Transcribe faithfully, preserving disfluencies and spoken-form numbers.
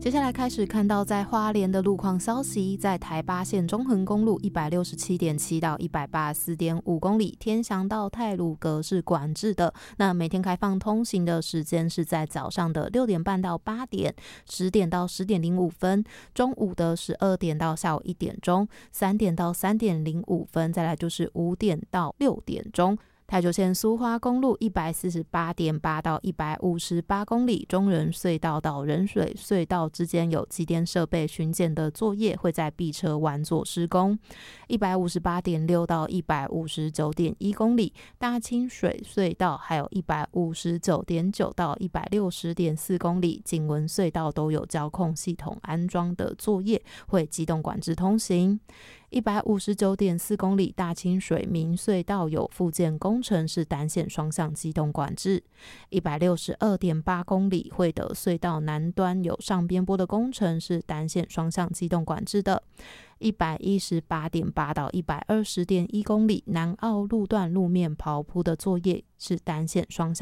接下来开始看到在花莲的路况消息，在台八线中横公路 一百六十七点七 到 一百八十四点五 公里，天祥到太鲁阁是管制的。那每天开放通行的时间是在早上的六点半到八点，十点到十点零五分，中午的十二点到下午一点钟，三点到三点零五分，再来就是五点到六点钟。台九线苏花公路 一百四十八点八 到一百五十八公里，中仁隧道到仁水隧道之间有机电设备巡检的作业，会在闭车湾做施工。 一百五十八点六 到一百五十九点一公里，大清水隧道还有 一百五十九点九 到一百六十点四公里，景文隧道都有交控系统安装的作业，会机动管制通行。一百五十九点四公里，大清水明隧道有复建工程，是单线双向机动管制。一百六十二点八公里，惠德隧道南端有上边坡的工程，是单线双向机动管制的。一百一十八点八 到一百二十点一公里，南澳路段路面刨铺的作业是单线双向